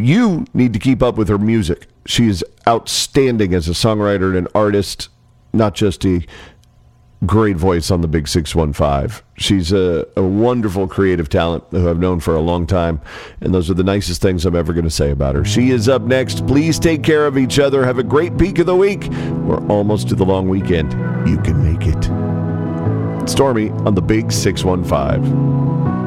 you need to keep up with her music. She is outstanding as a songwriter and an artist, not just a great voice on the Big 615. She's a wonderful creative talent who I've known for a long time, and those are the nicest things I'm ever going to say about her. She is up next. Please take care of each other. Have a great peak of the week. We're almost to the long weekend. You can make it. Stormy on the Big 615.